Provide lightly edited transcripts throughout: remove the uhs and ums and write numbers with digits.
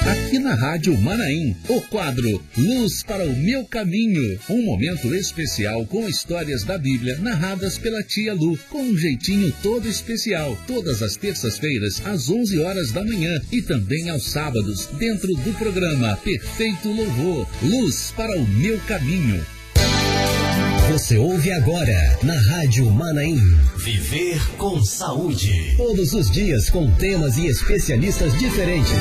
Aqui na Rádio Manaim, o quadro Luz para o Meu Caminho. Um momento especial com histórias da Bíblia narradas pela tia Lu, com um jeitinho todo especial. Todas as terças-feiras, às 11 horas da manhã e também aos sábados, dentro do programa Perfeito Louvor. Luz para o Meu Caminho. Você ouve agora, na Rádio Manaim, Viver com Saúde. Todos os dias com temas e especialistas diferentes.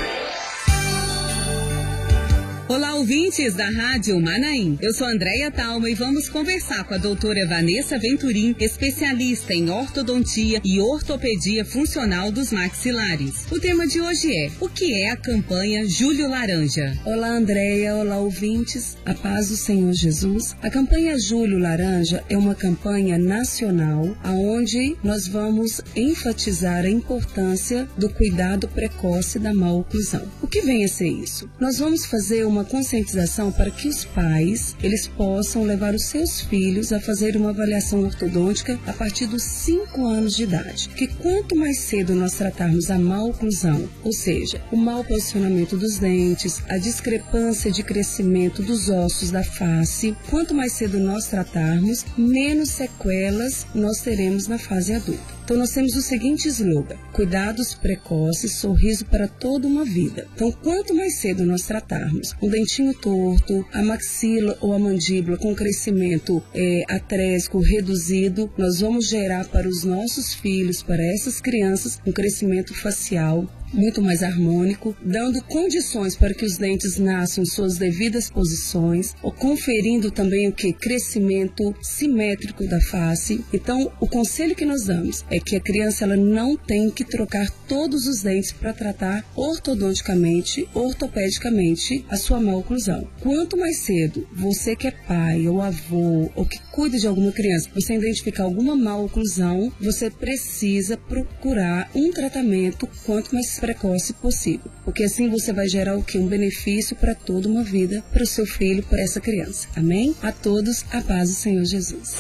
Olá, ouvintes da Rádio Manaim. Eu sou Andréia Talma e vamos conversar com a doutora Vanessa Venturim, especialista em ortodontia e ortopedia funcional dos maxilares. O tema de hoje é: o que é a campanha Julho Laranja? Olá, Andréia. Olá, ouvintes. A paz do Senhor Jesus. A campanha Julho Laranja é uma campanha nacional onde nós vamos enfatizar a importância do cuidado precoce da má oclusão. O que vem a ser isso? Nós vamos fazer uma conscientização para que os pais, eles possam levar os seus filhos a fazer uma avaliação ortodôntica a partir dos 5 anos de idade. Que quanto mais cedo nós tratarmos a má oclusão, ou seja, o mau posicionamento dos dentes, a discrepância de crescimento dos ossos da face, quanto mais cedo nós tratarmos, menos sequelas nós teremos na fase adulta. Então, nós temos o seguinte slogan: cuidados precoces, sorriso para toda uma vida. Então, quanto mais cedo nós tratarmos um dentinho torto, a maxila ou a mandíbula com crescimento atrésico reduzido, nós vamos gerar para os nossos filhos, para essas crianças, um crescimento facial muito mais harmônico, dando condições para que os dentes nasçam em suas devidas posições, ou conferindo também crescimento simétrico da face. Então, o conselho que nós damos é que a criança ela não tem que trocar todos os dentes para tratar ortodonticamente, ortopedicamente a sua má oclusão. Quanto mais cedo você que é pai ou avô ou que cuida de alguma criança, você identificar alguma má oclusão, você precisa procurar um tratamento quanto mais precoce possível, porque assim você vai gerar um benefício para toda uma vida, para o seu filho, para essa criança. Amém? A todos, a paz do Senhor Jesus.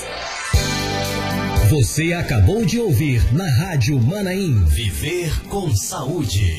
Você acabou de ouvir na Rádio Manaim, Viver com Saúde.